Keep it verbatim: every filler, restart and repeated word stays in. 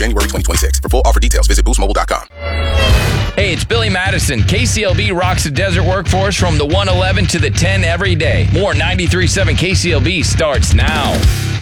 January twenty twenty-six. For full offer details, visit boost mobile dot com. Hey, it's Billy Madison. K C L B rocks the desert workforce from the one eleven to the ten every day. More ninety-three point seven K C L B starts now.